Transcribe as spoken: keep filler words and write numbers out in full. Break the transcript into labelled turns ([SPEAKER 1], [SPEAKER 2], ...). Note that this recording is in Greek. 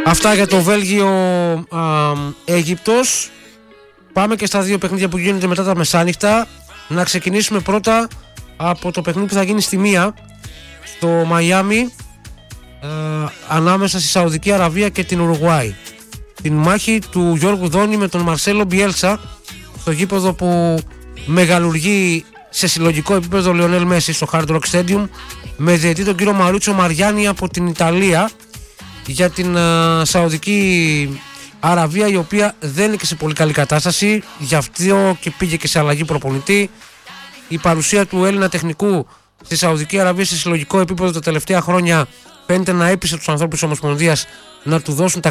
[SPEAKER 1] Αυτά για το Βέλγιο α, Αίγυπτος. Πάμε και στα δύο παιχνίδια που γίνονται μετά τα μεσάνυχτα. Να ξεκινήσουμε πρώτα από το παιχνίδι που θα γίνει στη μία στο Μαϊάμι, ε, ανάμεσα στη Σαουδική Αραβία και την Ουρουγουάη. Την μάχη του Γιώργου Δόνη με τον Μαρσέλο Μπιέλσα στο γήπεδο που μεγαλουργεί σε συλλογικό επίπεδο Λιονέλ Μέση στο Hard Rock Stadium, με διαιτητή τον κύριο Μαρούτσο Μαριάννη από την Ιταλία, για την uh, Σαουδική Αραβία, η οποία δεν είναι και σε πολύ καλή κατάσταση, γι' αυτό και πήγε και σε αλλαγή προπονητή. Η παρουσία του Έλληνα τεχνικού στη Σαουδική Αραβία σε συλλογικό επίπεδο τα τελευταία χρόνια φαίνεται να έπεισε τους ανθρώπους της Ομοσπονδίας να του δώσουν τα